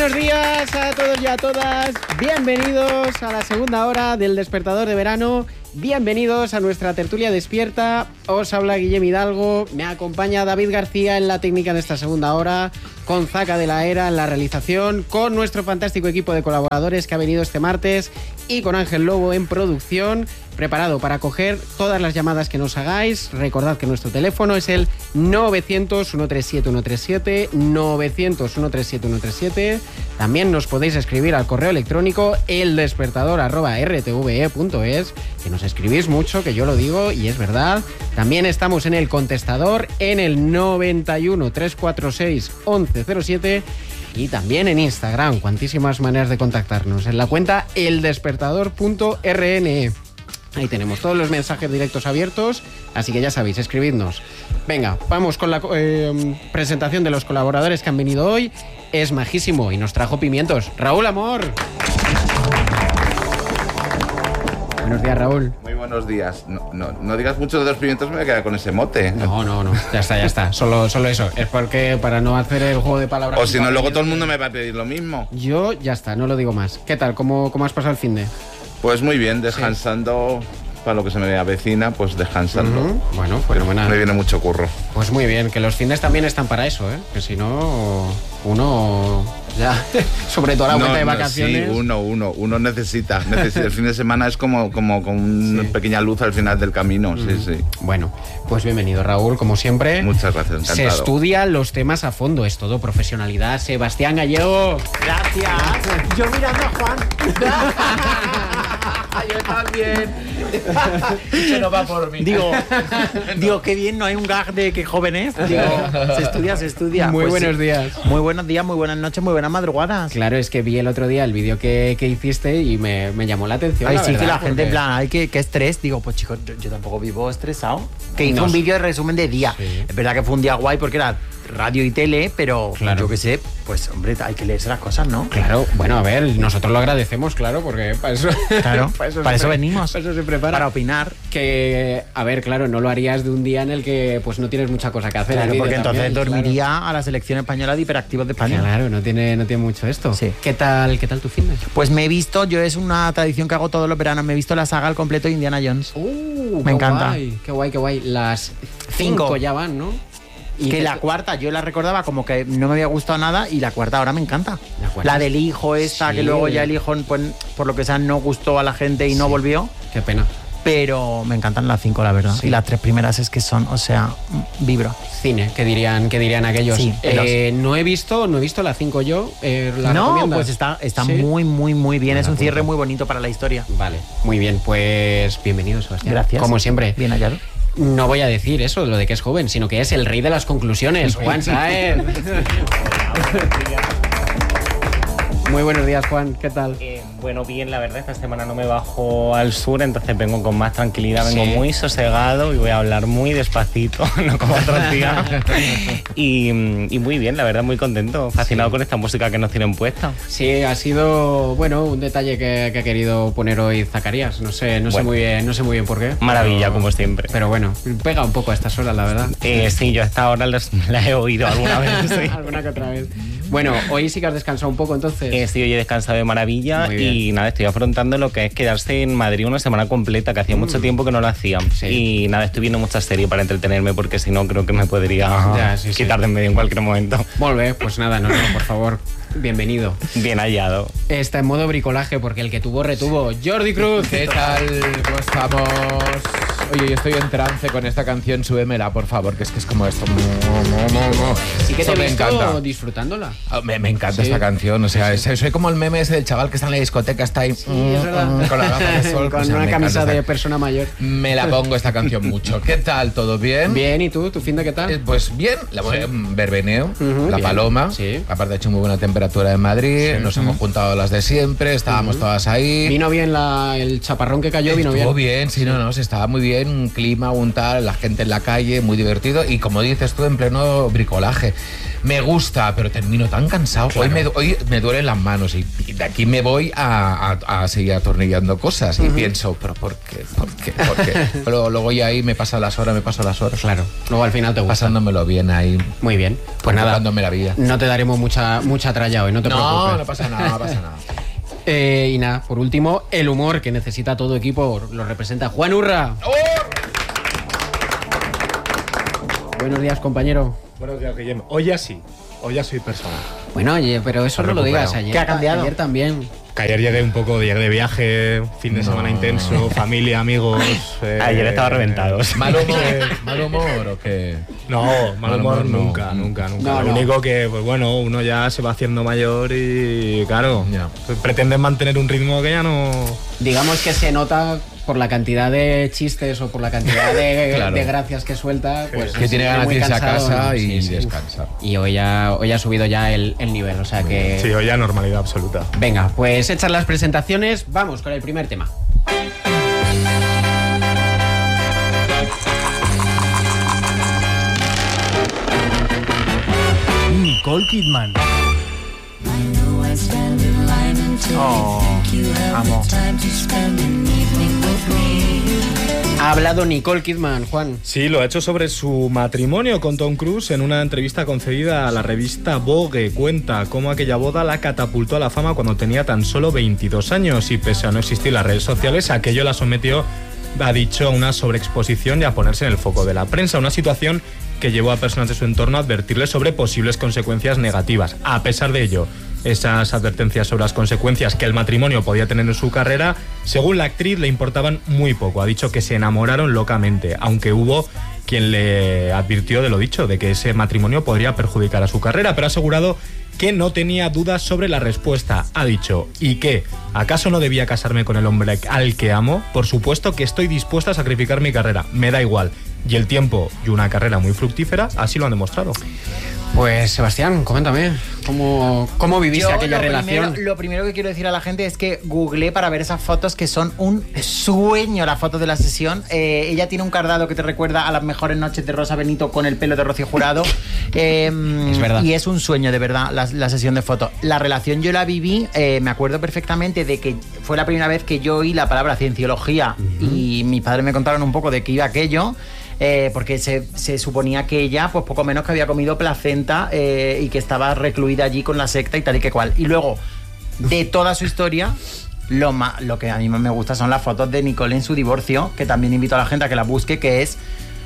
Buenos días a todos y a todas. Bienvenidos a la segunda hora del Despertador de Verano. Bienvenidos a nuestra tertulia despierta. Os habla Guillem Hidalgo. Me acompaña David García en la técnica de esta segunda hora, con Zaca de la Era en la realización, con nuestro fantástico equipo de colaboradores que ha venido este martes y con Ángel Lobo en producción, preparado para coger todas las llamadas que nos hagáis. Recordad que nuestro teléfono es el 900-137-137, 900-137-137. También nos podéis escribir al correo electrónico eldespertador@rtve.es, que nos escribís mucho, que yo lo digo y es verdad. También estamos en el contestador en el 91-346-1107 y también en Instagram. Cuantísimas maneras de contactarnos. En la cuenta eldespertador.rne. Ahí tenemos todos los mensajes directos abiertos, así que ya sabéis, escribidnos. Venga, vamos con la presentación de los colaboradores que han venido hoy. Es majísimo y nos trajo pimientos. Raúl Amor. Buenos días, Raúl. Muy buenos días. No digas mucho de los pimientos, me voy a quedar con ese mote. No. Ya está. Solo eso. Es porque para no hacer el juego de palabras... O si no, luego todo el mundo me va a pedir lo mismo. Yo ya está, no lo digo más. ¿Qué tal? ¿Cómo has pasado el finde? Pues muy bien, descansando, sí. Para lo que se me avecina, pues descansando. Bueno, fenomenal. Me viene mucho curro. Pues muy bien, que los fines también están para eso, ¿eh? Que si no, uno ya, sobre todo la vuelta de vacaciones... Sí, uno necesita. El fin de semana es como una pequeña luz al final del camino, sí. Bueno, pues bienvenido, Raúl, como siempre. Muchas gracias, encantado. Se estudian los temas a fondo, es todo profesionalidad. Sebastián Gallego. Gracias. Yo mirando a Juan. Yo también. Eso no va por mí. Digo, qué bien, no hay un gag de qué joven es. Digo, se estudia. Muy buenos días. Muy buenos días, muy buenas noches, muy buenas madrugadas. Claro, es que vi el otro día el vídeo que hiciste y me llamó la atención. Ay, sí, verdad, que la gente en plan, ay, qué estrés. Digo, pues chicos, yo tampoco vivo estresado. Que hizo un vídeo de resumen de día. Sí. Es verdad que fue un día guay porque era radio y tele, pero claro, yo qué sé, pues hombre, hay que leerse las cosas, ¿no? Claro, bueno, a ver, nosotros lo agradecemos, claro, porque para eso... Claro, para eso venimos. Para eso se prepara. Para opinar. Que, a ver, claro, no lo harías de un día en el que pues no tienes mucha cosa que hacer. Claro, porque entonces dormiría a la selección española de hiperactivos de España. Claro, no tiene mucho esto. Sí. ¿Qué tal tu fin de? Pues me he visto, yo es una tradición que hago todos los veranos, me he visto la saga al completo de Indiana Jones. Me encanta. Qué guay. Las 5 ya van, ¿no? Y que la cuarta yo la recordaba como que no me había gustado nada y la cuarta ahora me encanta. La del hijo esta, sí. Que luego ya el hijo, pues, por lo que sea, no gustó a la gente y no volvió. Qué pena. Pero me encantan las 5, la verdad. Sí. Y las 3 primeras es que son, o sea, vibro. Cine, que dirían aquellos. Sí, no he visto la 5 yo. No, pues está ¿sí? Muy bien. Es un cierre muy bonito para la historia. Vale, muy bien. Pues bienvenido, Sebastián. Gracias. Como siempre. Bien hallado. No voy a decir eso, lo de que es joven, sino que es el rey de las conclusiones, Juan Saez. Muy buenos días, Juan, ¿qué tal? Bueno, bien, la verdad, esta semana no me bajo al sur, entonces vengo con más tranquilidad, vengo muy sosegado y voy a hablar muy despacito, no como otros días. y muy bien, la verdad, muy contento, fascinado con esta música que nos tienen puesta. Sí, ha sido, bueno, un detalle que ha querido poner hoy Zacarías, no sé muy bien por qué. Maravilla, como siempre. Pero bueno, pega un poco a estas horas, la verdad. Sí, yo a esta hora la he oído alguna vez. Sí. Alguna que otra vez. Bueno, hoy sí que has descansado un poco, entonces. Sí, hoy he descansado de maravilla y nada, estoy afrontando lo que es quedarse en Madrid una semana completa, que hacía mucho tiempo que no lo hacía. Sí. Y nada, estoy viendo muchas series para entretenerme, porque si no creo que me podría quitar de en medio en cualquier momento. Muy bien, pues nada, no, por favor, bienvenido. Bien hallado. Está en modo bricolaje, porque el que tuvo, retuvo. Jordi Cruz. ¿Qué tal? ¿Cómo estamos? Oye, yo estoy en trance con esta canción, súbemela, por favor, que es como esto. Sí que te me encanta. Disfrutándola. Me encanta esta canción, o sea, soy como el meme ese del chaval que está en la discoteca, está ahí con la gafa de sol. Con una camisa de persona mayor. Me la pongo esta canción mucho. ¿Qué tal? ¿Todo bien? Bien, ¿y tú? ¿Tu fin de qué tal? Pues bien, verbeneo, La Paloma. Sí. Aparte ha hecho muy buena temperatura en Madrid, nos hemos juntado las de siempre, estábamos todas ahí. ¿Vino bien el chaparrón que cayó? Estuvo bien, sí, no, se estaba muy bien, un clima, un tal, la gente en la calle, muy divertido y como dices tú, en pleno bricolaje. me gusta, pero termino tan cansado. Claro. Hoy me duelen las manos y de aquí me voy a seguir atornillando cosas. Y pienso, ¿pero por qué? Pero luego ya ahí me paso las horas. Claro, luego al final te gusta. Pasándomelo bien ahí. Muy bien. Pues nada, la vida. No te daremos mucha tralla hoy, no te preocupes. No pasa nada. Y nada, por último, el humor que necesita todo equipo lo representa Juan Urra. ¡Oh! Buenos días, compañero. Buenos días, Guillermo. Hoy ya soy persona. Bueno, oye, pero eso no lo digas ayer. ¿Qué ha cambiado? Ayer también. Que ayer llegué de viaje, fin de semana intenso, familia, amigos. Ayer estaba reventados. ¿Mal humor o qué? No, mal humor nunca. No, Lo único que, pues bueno, uno ya se va haciendo mayor y, claro, pretenden mantener un ritmo que ya no... Digamos que se nota por la cantidad de chistes o por la cantidad de gracias que suelta, pues que tiene ganas de irse a casa y descansar. Y hoy ha subido ya el nivel, o sea que... Sí, hoy ya normalidad absoluta. Venga, pues hechas las presentaciones, vamos con el primer tema. Nicole Kidman. Amo. Ha hablado Nicole Kidman, Juan. Sí, lo ha hecho sobre su matrimonio con Tom Cruise en una entrevista concedida a la revista Vogue. Cuenta cómo aquella boda la catapultó a la fama cuando tenía tan solo 22 años y pese a no existir las redes sociales, aquello la sometió, ha dicho, a una sobreexposición y a ponerse en el foco de la prensa, una situación que llevó a personas de su entorno a advertirle sobre posibles consecuencias negativas. A pesar de ello, esas advertencias sobre las consecuencias que el matrimonio podía tener en su carrera, según la actriz, le importaban muy poco. Ha dicho que se enamoraron locamente, aunque hubo quien le advirtió de lo dicho, de que ese matrimonio podría perjudicar a su carrera, pero ha asegurado que no tenía dudas sobre la respuesta. Ha dicho, ¿y qué? ¿Acaso no debía casarme con el hombre al que amo? Por supuesto que estoy dispuesta a sacrificar mi carrera, me da igual. Y el tiempo y una carrera muy fructífera así lo han demostrado. Pues Sebastián, coméntame, ¿cómo viviste aquella relación? Lo primero que quiero decir a la gente es que googleé para ver esas fotos que son un sueño, las fotos de la sesión. Ella tiene un cardado que te recuerda a las mejores noches de Rosa Benito con el pelo de Rocío Jurado. Es verdad. Y es un sueño, de verdad, la sesión de fotos. La relación yo la viví, me acuerdo perfectamente de que fue la primera vez que yo oí la palabra cienciología y mis padres me contaron un poco de qué iba aquello. Porque se suponía que ella, pues poco menos que había comido placenta y que estaba recluida allí con la secta y tal y que cual. Y luego, de toda su historia, lo que a mí más me gusta son las fotos de Nicole en su divorcio, que también invito a la gente a que las busque, que es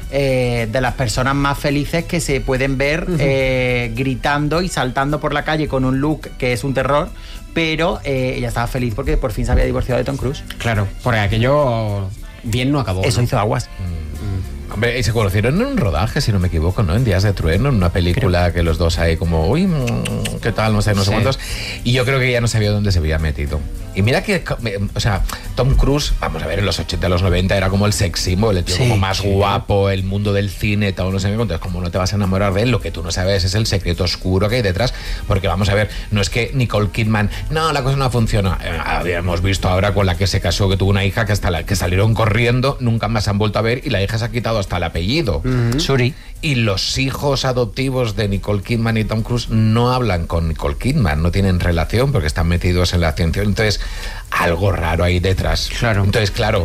de las personas más felices que se pueden ver gritando y saltando por la calle con un look que es un terror, pero ella estaba feliz porque por fin se había divorciado de Tom Cruise. Claro, porque aquello bien no acabó. Eso, ¿no? Hizo aguas. Hombre, y se conocieron en un rodaje, si no me equivoco, ¿no? En Días de Trueno, en una película que los dos ahí como, uy, ¿qué tal? No sé cuántos. Y yo creo que ya no sabía dónde se había metido. Y mira que, o sea, Tom Cruise, vamos a ver, en los 80, los 90 era como el sex symbol, el tío como más guapo, el mundo del cine, todo, no sé qué. Entonces, como no te vas a enamorar de él, lo que tú no sabes es el secreto oscuro que hay detrás. Porque vamos a ver, no es que Nicole Kidman, no, la cosa no funciona. Habíamos visto ahora con la que se casó, que tuvo una hija que hasta que salieron corriendo, nunca más se han vuelto a ver y la hija se ha quitado hasta el apellido. Suri. Y los hijos adoptivos de Nicole Kidman y Tom Cruise no hablan con Nicole Kidman, no tienen relación porque están metidos en la ciencia. Entonces, algo raro ahí detrás. Claro. Entonces, claro,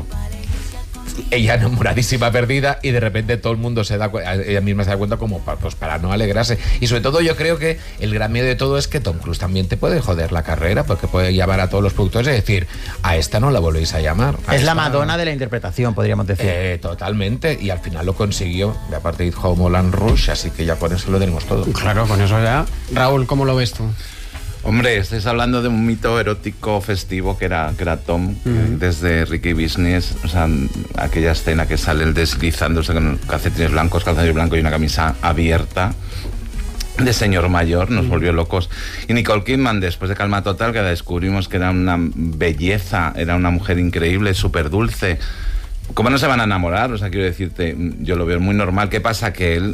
ella enamoradísima, perdida, y de repente todo el mundo se da cuenta, ella misma se da cuenta como pues para no alegrarse. Y sobre todo yo creo que el gran miedo de todo es que Tom Cruise también te puede joder la carrera, porque puede llamar a todos los productores y decir, a esta no la volvéis a llamar. Es la Madonna de la interpretación, podríamos decir. Totalmente, y al final lo consiguió. Y aparte hizo Moulin Rouge, así que ya con eso lo tenemos todo. Claro, con eso ya. Raúl, ¿cómo lo ves tú? Hombre, estáis hablando de un mito erótico festivo que era Tom, desde Ricky Business, o sea, aquella escena que sale él deslizándose con calcetines blancos y una camisa abierta de señor mayor, nos volvió locos. Y Nicole Kidman, después de Calma Total, que descubrimos que era una belleza, era una mujer increíble, súper dulce. ¿Cómo no se van a enamorar? O sea, quiero decirte, yo lo veo muy normal. ¿Qué pasa? Que él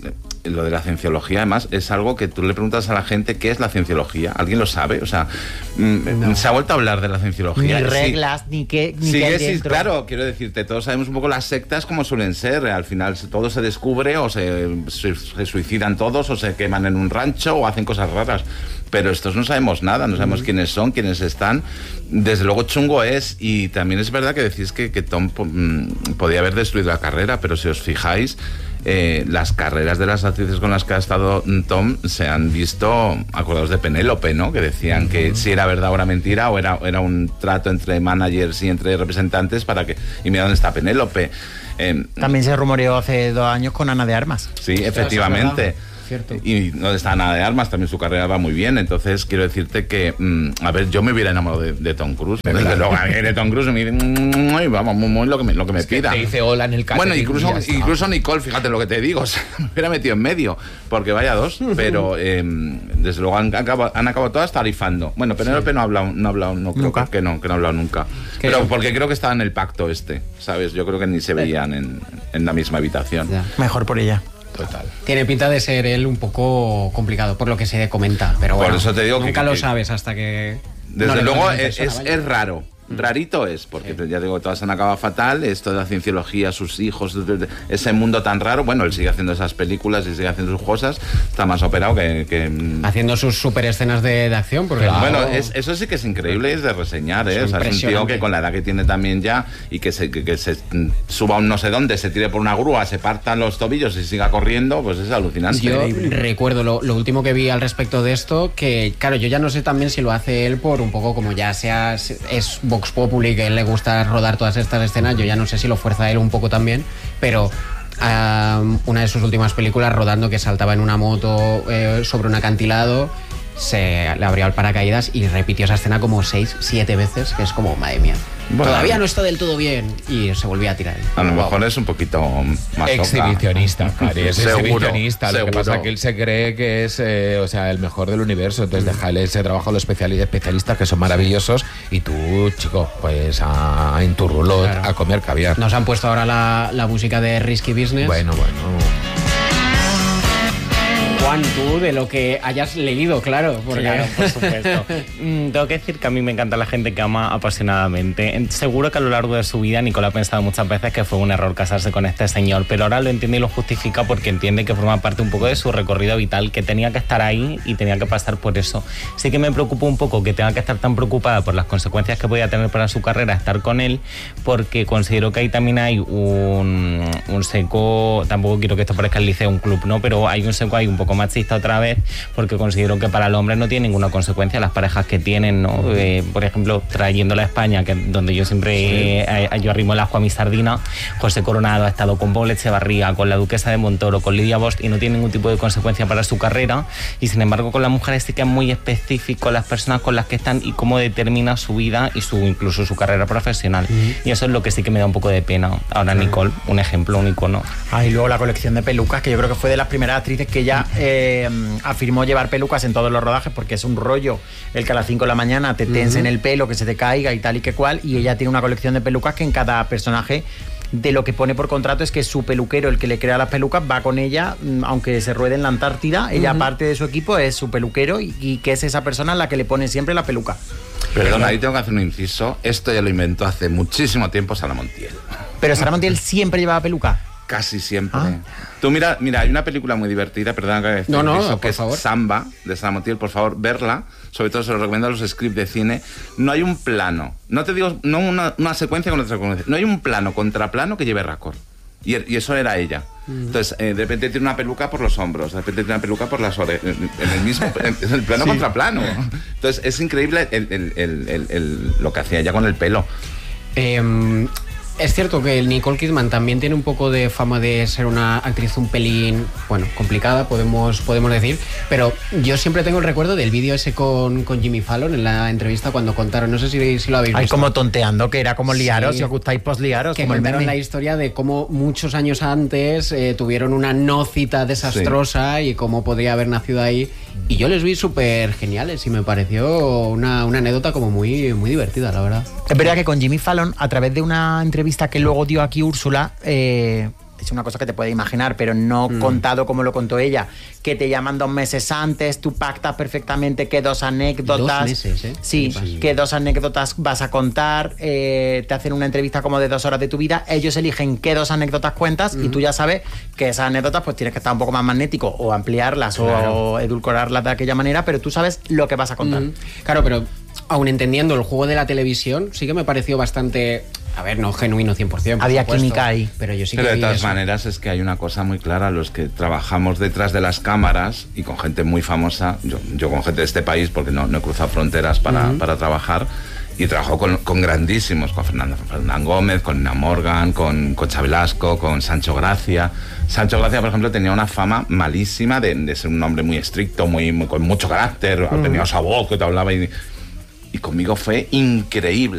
lo de la cienciología, además, es algo que tú le preguntas a la gente qué es la cienciología. ¿Alguien lo sabe? O sea, se ha vuelto a hablar de la cienciología. Ni reglas, ni qué hay dentro. Claro, quiero decirte, todos sabemos un poco las sectas como suelen ser. Al final todo se descubre o se suicidan todos o se queman en un rancho o hacen cosas raras. Pero estos no sabemos nada, no sabemos quiénes son, quiénes están. Desde luego chungo es, y también es verdad que decís que Tom podía haber destruido la carrera, pero si os fijáis, las carreras de las actrices con las que ha estado Tom se han visto, acordados de Penélope, ¿no? Que decían que si era verdad o era mentira, o era un trato entre managers y entre representantes para que... Y mira dónde está Penélope. También se rumoreó hace 2 años con Ana de Armas. Sí, efectivamente. Cierto. Y no está nada de Armas, también su carrera va muy bien. Entonces quiero decirte que, a ver, yo me hubiera enamorado de Tom Cruise. Desde luego, de Tom Cruise me dice, vamos, muy lo que me pida. Te dice hola en el catering. Bueno, incluso Nicole, fíjate lo que te digo, o sea, me hubiera metido en medio, porque vaya dos, pero desde luego han acabado todas tarifando. Bueno, Penélope no ha hablado, no creo que no ha hablado nunca. Pero porque creo que estaba en el pacto ¿sabes? Yo creo que ni se veían en la misma habitación. Ya. Mejor por ella. Total. Tiene pinta de ser él un poco complicado, por lo que se comenta, pero bueno, por eso te digo nunca que lo sabes hasta que... Desde luego es raro. Rarito es, porque ya digo, todas han acabado fatal. Esto de la cienciología, sus hijos, ese mundo tan raro. Bueno, él sigue haciendo esas películas y sigue haciendo sus cosas. Está más operado que... Haciendo sus super escenas de acción. Porque bueno, eso sí que es increíble, es de reseñar, ¿eh? O sea, es un tío que con la edad que tiene también ya, y que se suba a un no sé dónde, se tire por una grúa, se partan los tobillos y siga corriendo, pues es alucinante. Yo recuerdo lo último que vi al respecto de esto, que claro, yo ya no sé también si lo hace él por un poco como ya es Vox Populi, que a él le gusta rodar todas estas escenas. Yo ya no sé si lo fuerza él un poco también, pero una de sus últimas películas, rodando que saltaba en una moto sobre un acantilado, se le abrió el paracaídas y repitió esa escena como 6-7 veces, que es como, madre mía, bueno, todavía no está del todo bien, y se volvía a tirar. A lo mejor es un poquito más exhibicionista, Cari, es seguro, exhibicionista. Lo que pasa es que él se cree que es el mejor del universo, entonces déjale ese trabajo a los especialistas, que son maravillosos, y tú, chico, pues en tu rulot, claro, a comer caviar. Nos han puesto ahora la música de Risky Business. Bueno. Juan, tú, de lo que hayas leído, claro. Claro, por supuesto. Tengo que decir que a mí me encanta la gente que ama apasionadamente. Seguro que a lo largo de su vida Nicole ha pensado muchas veces que fue un error casarse con este señor, pero ahora lo entiende y lo justifica porque entiende que forma parte un poco de su recorrido vital, que tenía que estar ahí y tenía que pasar por eso. Sí que me preocupa un poco que tenga que estar tan preocupada por las consecuencias que podía tener para su carrera estar con él, porque considero que ahí también hay un seco, tampoco quiero que esto parezca el Liceo un club, ¿no? Pero hay un seco ahí un poco machista otra vez, porque considero que para el hombre no tiene ninguna consecuencia las parejas que tienen, ¿no? Por ejemplo, trayéndola a España, que donde yo siempre yo arrimo el ajo a mi sardina, José Coronado ha estado con Paul Echevarría, con la Duquesa de Montoro, con Lidia Bost, y no tiene ningún tipo de consecuencia para su carrera, y sin embargo con las mujeres sí que es muy específico las personas con las que están y cómo determina su vida y incluso su carrera profesional, y eso es lo que sí que me da un poco de pena. Ahora Nicole, un ejemplo, un icono. Y luego la colección de pelucas, que yo creo que fue de las primeras actrices que ya afirmó llevar pelucas en todos los rodajes, porque es un rollo el que a las 5 de la mañana te tensen el pelo, que se te caiga y tal y que cual, y ella tiene una colección de pelucas que en cada personaje, de lo que pone por contrato es que su peluquero, el que le crea las pelucas, va con ella, aunque se ruede en la Antártida, ella parte de su equipo, es su peluquero, y que es esa persona la que le pone siempre la peluca. Perdona, ahí tengo que hacer un inciso. Esto ya lo inventó hace muchísimo tiempo Sara Montiel. Pero Sara Montiel siempre llevaba peluca. Casi siempre. Tú mira, hay una película muy divertida, perdona que es Samba, de Sara Montiel, por favor, verla. Sobre todo se lo recomiendo a los scripts de cine. No hay un plano, no te digo, no una secuencia con otra secuencia, no hay un plano contraplano que lleve raccord. Y eso era ella. Entonces, de repente tiene una peluca por los hombros, de repente tiene una peluca por las orejas, en el mismo, en el plano contraplano. Entonces, es increíble lo que hacía ella con el pelo. Es cierto que el Nicole Kidman también tiene un poco de fama de ser una actriz un pelín, bueno, complicada, podemos decir, pero yo siempre tengo el recuerdo del vídeo ese con Jimmy Fallon en la entrevista cuando contaron, no sé si lo habéis visto. Ay, como tonteando, que era como liaros, si os gustáis liaros, que como contaron el meme. la historia de cómo muchos años antes tuvieron una no cita desastrosa y cómo podría haber nacido ahí. Y yo les vi súper geniales y me pareció una anécdota como muy, muy divertida, la verdad. Es verdad que con Jimmy Fallon, a través de una entrevista que luego dio aquí Úrsula, es una cosa que te puedes imaginar, pero no contado como lo contó ella, que te llaman 2 meses antes, tú pactas perfectamente qué 2 anécdotas... 2 meses, ¿eh? Sí, qué 2 anécdotas vas a contar, te hacen una entrevista como de 2 horas de tu vida, ellos eligen qué 2 anécdotas cuentas y tú ya sabes que esas anécdotas pues tienes que estar un poco más magnético o ampliarlas o edulcorarlas de aquella manera, pero tú sabes lo que vas a contar. Claro, pero aun entendiendo el juego de la televisión, sí que me pareció bastante... A ver, no genuino 100%. Había supuesto, química ahí. Pero yo sí que Pero de vi todas eso. maneras es que hay una cosa muy clara, los que trabajamos detrás de las cámaras y con gente muy famosa, yo con gente de este país, porque no he cruzado fronteras para trabajar, y trabajo con grandísimos, con Fernán Gómez, con Nina Morgan, con Concha Velasco, con Sancho Gracia. Sancho Gracia, por ejemplo, tenía una fama malísima de ser un hombre muy estricto, con mucho carácter, tenía esa voz que te hablaba y conmigo fue increíble.